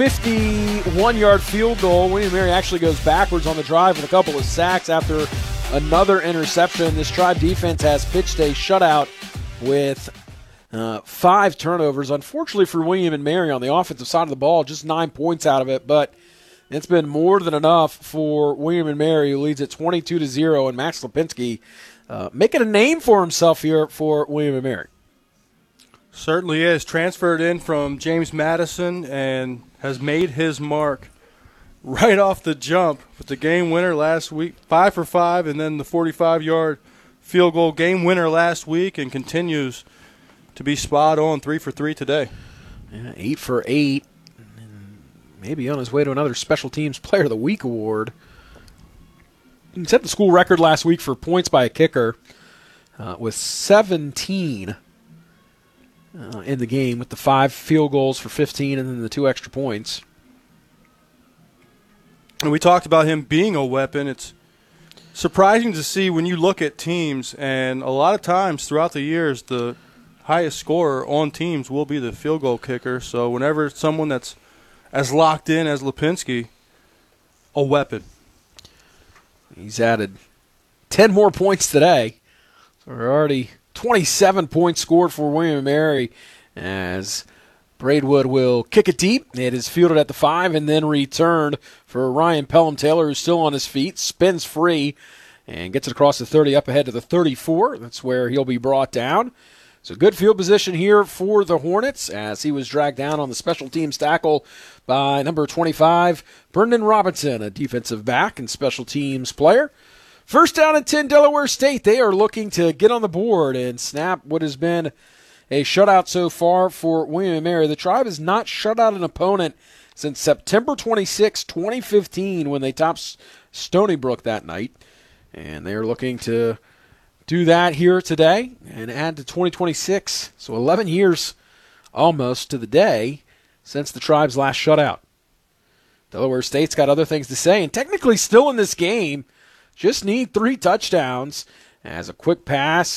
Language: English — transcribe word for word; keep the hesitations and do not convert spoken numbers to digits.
fifty-one-yard field goal. William and Mary actually goes backwards on the drive with a couple of sacks after another interception. This Tribe defense has pitched a shutout with uh, five turnovers. Unfortunately for William and Mary on the offensive side of the ball, just nine points out of it, but it's been more than enough for William and Mary, who leads at twenty-two to zero, and Max Lipinski uh, making a name for himself here for William and Mary. Certainly is. Transferred in from James Madison and has made his mark right off the jump with the game winner last week, five for five, and then the forty-five-yard field goal game winner last week, and continues to be spot on, three for three today. Yeah, eight for eight, and maybe on his way to another Special Teams Player of the Week award. He set the school record last week for points by a kicker uh, with seventeen. Uh, in the game with the five field goals for fifteen and then the two extra points. And we talked about him being a weapon. It's surprising to see when you look at teams, and a lot of times throughout the years, the highest scorer on teams will be the field goal kicker. So whenever it's someone that's as locked in as Lipinski, a weapon. He's added ten more points today. So we're already twenty-seven points scored for William and Mary as Braidwood will kick it deep. It is fielded at the five and then returned for Ryan Pelham-Taylor, who's still on his feet, spins free, and gets it across the thirty up ahead to the thirty-four. That's where he'll be brought down. So good field position here for the Hornets as he was dragged down on the special teams tackle by number twenty-five, Brendan Robinson, a defensive back and special teams player. First down and ten, Delaware State. They are looking to get on the board and snap what has been a shutout so far for William and Mary. The Tribe has not shut out an opponent since September twenty-sixth, twenty fifteen, when they topped Stony Brook that night. And they're looking to do that here today and add to twenty twenty-six. So eleven years almost to the day since the Tribe's last shutout. Delaware State's got other things to say, and technically still in this game. Just need three touchdowns as a quick pass